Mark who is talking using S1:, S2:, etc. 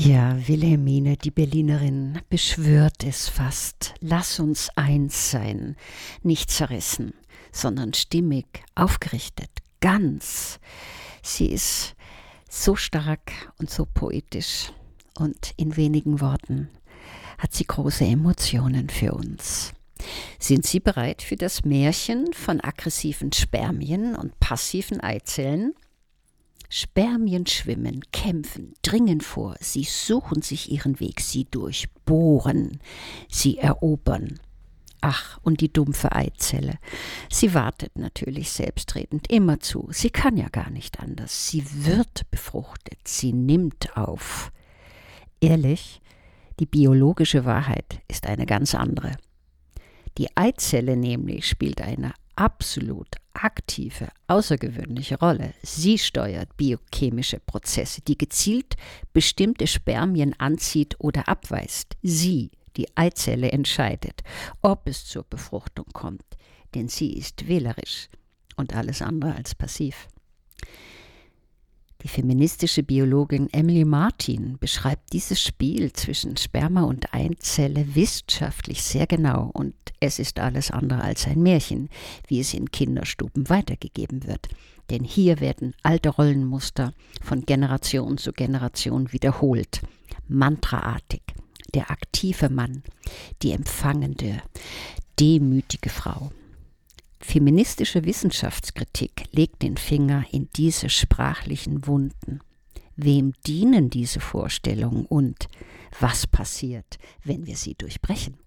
S1: Ja, Wilhelmine, die Berlinerin, beschwört es fast. Lass uns eins sein, nicht zerrissen, sondern stimmig, aufgerichtet, ganz. Sie ist so stark und so poetisch und in wenigen Worten hat sie große Emotionen für uns. Sind Sie bereit für das Märchen von aggressiven Spermien und passiven Eizellen? Spermien schwimmen, kämpfen, dringen vor, sie suchen sich ihren Weg, sie durchbohren, sie erobern. Ach, und die dumpfe Eizelle. Sie wartet natürlich selbstredend immer zu. Sie kann ja gar nicht anders. Sie wird befruchtet, sie nimmt auf. Ehrlich, die biologische Wahrheit ist eine ganz andere. Die Eizelle nämlich spielt eine absolut aktive, außergewöhnliche Rolle. Sie steuert biochemische Prozesse, die gezielt bestimmte Spermien anzieht oder abweist. Sie, die Eizelle, entscheidet, ob es zur Befruchtung kommt, denn sie ist wählerisch und alles andere als passiv. Die feministische Biologin Emily Martin beschreibt dieses Spiel zwischen Sperma und Eizelle wissenschaftlich sehr genau und es ist alles andere als ein Märchen, wie es in Kinderstuben weitergegeben wird. Denn hier werden alte Rollenmuster von Generation zu Generation wiederholt, mantraartig. Der aktive Mann, die empfangende, demütige Frau. Feministische Wissenschaftskritik legt den Finger in diese sprachlichen Wunden. Wem dienen diese Vorstellungen und was passiert, wenn wir sie durchbrechen?